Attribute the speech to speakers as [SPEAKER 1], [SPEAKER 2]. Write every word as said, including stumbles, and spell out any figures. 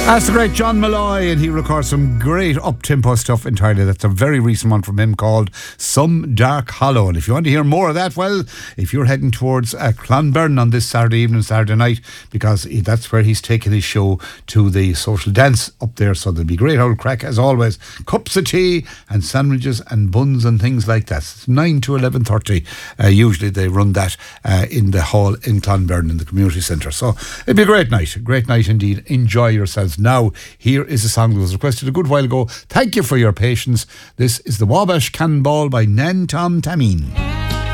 [SPEAKER 1] That's the great John Malloy, and he records some great up-tempo stuff entirely. That's a very recent one from him called Some Dark Hollow. And if you want to hear more of that, well, if you're heading towards uh, Clonberne on this Saturday evening, Saturday night, because he, that's where he's taking his show to the social dance up there. So there'll be great old crack as always. Cups of tea and sandwiches and buns and things like that. It's nine to eleven thirty. Uh, usually they run that uh, in the hall in Clonberne in the community centre. So it'll be a great night. A great night indeed. Enjoy yourselves. Now, here is a song that was requested a good while ago. Thank you for your patience. This is the Wabash Cannonball by Nan Tom Tameen.